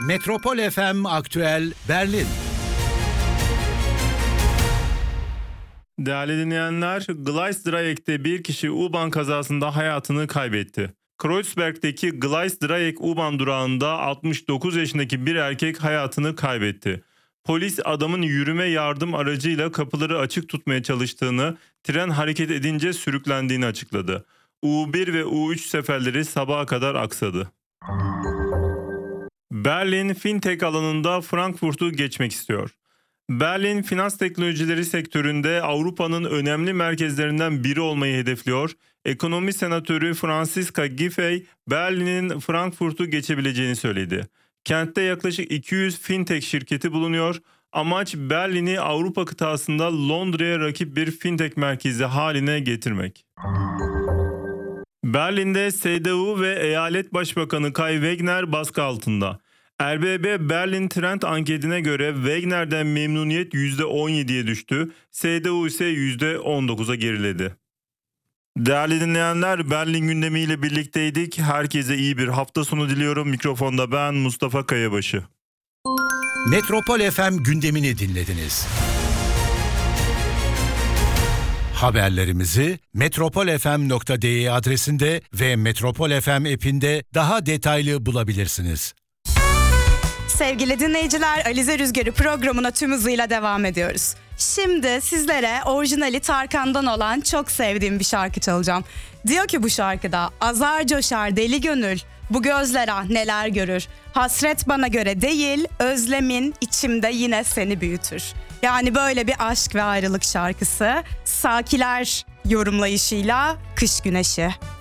Metropol FM Aktüel Berlin. Değerli dinleyenler, Gleisdreieck'te bir kişi U-Bahn kazasında hayatını kaybetti. Kreuzberg'deki Gleisdreieck U-Bahn durağında 69 yaşındaki bir erkek hayatını kaybetti. Polis adamın yürüme yardım aracıyla kapıları açık tutmaya çalıştığını, tren hareket edince sürüklendiğini açıkladı. U1 ve U3 seferleri sabaha kadar aksadı. Berlin, fintech alanında Frankfurt'u geçmek istiyor. Berlin, finans teknolojileri sektöründe Avrupa'nın önemli merkezlerinden biri olmayı hedefliyor. Ekonomi senatörü Franziska Giffey, Berlin'in Frankfurt'u geçebileceğini söyledi. Kentte yaklaşık 200 fintech şirketi bulunuyor. Amaç Berlin'i Avrupa kıtasında Londra'ya rakip bir fintech merkezi haline getirmek. Berlin'de CDU ve Eyalet Başbakanı Kai Wegner baskı altında. RBB Berlin Trend anketine göre Wegner'den memnuniyet %17'ye düştü, CDU ise %19'a geriledi. Değerli dinleyenler, Berlin gündemiyle birlikteydik. Herkese iyi bir hafta sonu diliyorum. Mikrofonda ben Mustafa Kayabaşı. Metropol FM gündemini dinlediniz. Haberlerimizi metropolfm.de adresinde ve Metropol FM app'inde daha detaylı bulabilirsiniz. Sevgili dinleyiciler, Alize Rüzgarı programına tüm hızıyla devam ediyoruz. Şimdi sizlere orijinali Tarkan'dan olan çok sevdiğim bir şarkı çalacağım. Diyor ki bu şarkıda: azar coşar deli gönül, bu gözler ah neler görür. Hasret bana göre değil, özlemin içimde yine seni büyütür. Yani böyle bir aşk ve ayrılık şarkısı. Sakiler yorumlayışıyla Kış Güneşi.